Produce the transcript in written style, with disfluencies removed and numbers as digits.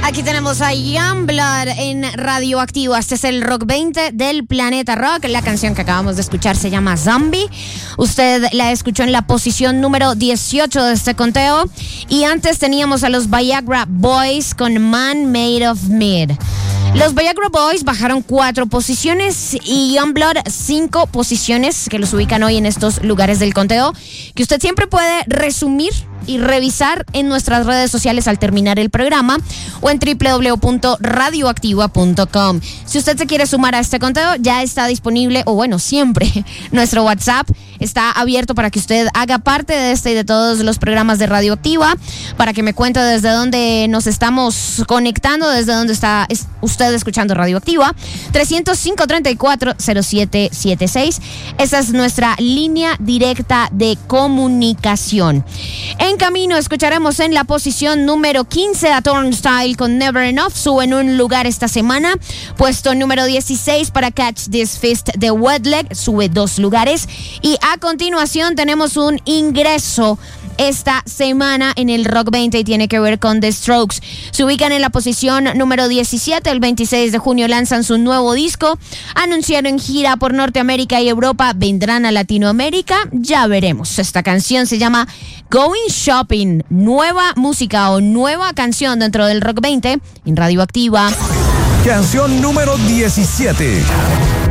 Aquí tenemos a Youngblood en Radioactiva. Este es el Rock 20 del Planeta Rock. La canción que acabamos de escuchar se llama Zombie. Usted la escuchó en la posición número 18 de este conteo. Y antes teníamos a los Viagra Boys con Man Made of Meat. Los Viagra Boys bajaron 4 posiciones y Youngblood 5 posiciones, que los ubican hoy en estos lugares del conteo, que usted siempre puede resumir y revisar en nuestras redes sociales al terminar el programa o en www.radioactiva.com. Si usted se quiere sumar a este conteo, ya está disponible, o bueno, siempre, nuestro WhatsApp está abierto para que usted haga parte de este y de todos los programas de Radioactiva, para que me cuente desde dónde nos estamos conectando, desde dónde está usted escuchando Radioactiva. 305-340776. Esa es nuestra línea directa de comunicación. En camino escucharemos en la posición número 15 a Turnstile con Never Enough. Suben un lugar esta semana. Puesto número 16 para Catch This Fist de Wetleg. Sube 2 lugares. Y a continuación tenemos un ingreso esta semana en el Rock 20 y tiene que ver con The Strokes. Se ubican en la posición número 17. El 26 de junio lanzan su nuevo disco. Anunciaron gira por Norteamérica y Europa. ¿Vendrán a Latinoamérica? Ya veremos. Esta canción se llama Going Shopping. Nueva música o nueva canción dentro del Rock 20 en Radioactiva. Canción número 17.